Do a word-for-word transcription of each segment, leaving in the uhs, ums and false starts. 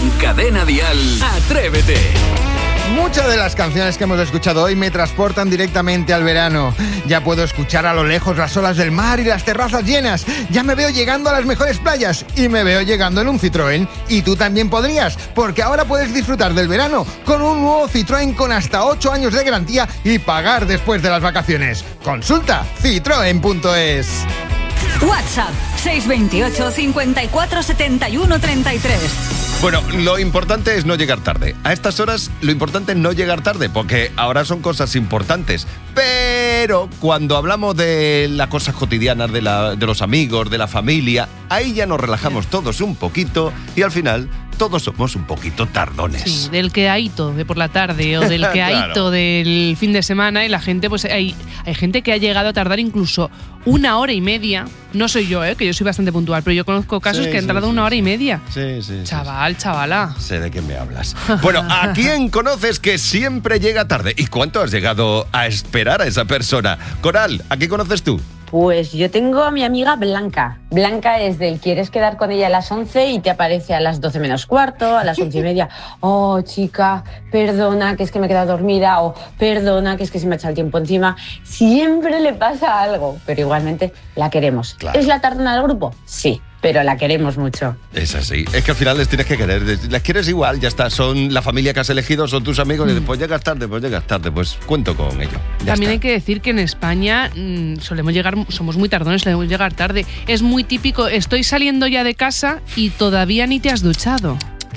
En Cadena Dial, Atrévete. Muchas de las canciones que hemos escuchado hoy me transportan directamente al verano. Ya puedo escuchar a lo lejos las olas del mar y las terrazas llenas. Ya me veo llegando a las mejores playas y me veo llegando en un Citroën. Y tú también podrías, porque ahora puedes disfrutar del verano con un nuevo Citroën con hasta ocho años de garantía y pagar después de las vacaciones. Consulta citroen punto es. WhatsApp seis dos ocho, cincuenta y cuatro, setenta y uno, treinta y tres. Bueno, lo importante es no llegar tarde. A estas horas lo importante es no llegar tarde, porque ahora son cosas importantes. Pero cuando hablamos de las cosas cotidianas, de, la, de los amigos, de la familia, ahí ya nos relajamos todos un poquito y al final todos somos un poquito tardones. Sí, del quedaíto de por la tarde o del quedaíto Claro. del fin de semana, y la gente, pues hay, hay gente que ha llegado a tardar incluso una hora y media. No soy yo, ¿eh? Que yo soy bastante puntual, pero yo conozco casos Sí, que han sí, tardado sí, una hora sí. y media. Sí, sí, sí. Chaval, chavala. Sé de qué me hablas. Bueno, ¿a quién conoces que siempre llega tarde? ¿Y cuánto has llegado a esperar a esa persona? Coral, ¿a qué conoces tú? Pues yo tengo a mi amiga Blanca. Blanca es del quieres quedar con ella a las once y te aparece a las doce menos cuarto, a las once y media. Oh, chica, perdona, que es que me he quedado dormida. O perdona, que es que se me ha echado el tiempo encima. Siempre le pasa algo, pero igualmente la queremos. Claro. ¿Es la tardona del grupo? Sí, pero la queremos mucho. Es así. Es que al final les tienes que querer. Les quieres igual, ya está. Son la familia que has elegido, son tus amigos. Y después llegas tarde, pues llegas tarde. Pues cuento con ello. Ya También está. hay que decir que en España mmm, solemos llegar, somos muy tardones, solemos llegar tarde. Es muy típico, estoy saliendo ya de casa y todavía ni te has duchado.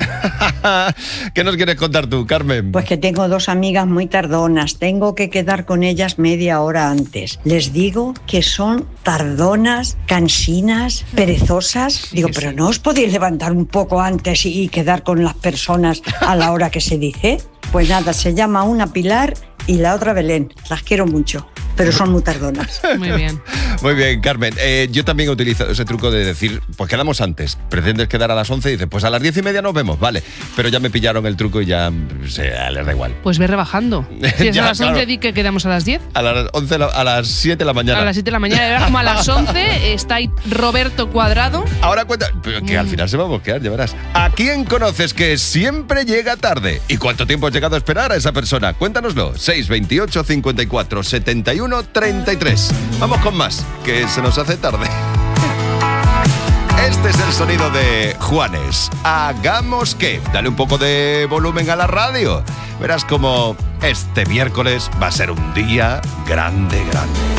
¿Qué nos quieres contar tú, Carmen? Pues que tengo dos amigas muy tardonas, tengo que quedar con ellas media hora antes. Les digo que son tardonas, cansinas, perezosas. Digo, sí, pero sí. ¿no os podéis levantar un poco antes y quedar con las personas a la hora que se dice? Pues nada, se llama una Pilar y la otra Belén. Las quiero mucho, pero son muy tardonas. Muy bien. Muy bien, Carmen. Eh, yo también he utilizado ese truco de decir, pues quedamos antes. Pretendes quedar a las once y dices, pues a las diez y media nos vemos, vale. Pero ya me pillaron el truco y ya se les da igual. Pues ve rebajando. Si es Ya, a las once, claro. di que quedamos a las diez. A las once, a las siete de la mañana. A las siete de la mañana, era como a las once, está ahí Roberto Cuadrado. Ahora cuenta, pero que al final se va a bosquear, ya verás. ¿A quién conoces que siempre llega tarde? ¿Y cuánto tiempo has llegado a esperar a esa persona? Cuéntanoslo. seis dos ocho, cincuenta y cuatro, setenta y uno, treinta y tres. Vamos con más, que se nos hace tarde. Este es el sonido de Juanes. Hagamos que. Dale un poco de volumen a la radio. Verás como este miércoles va a ser un día grande, grande.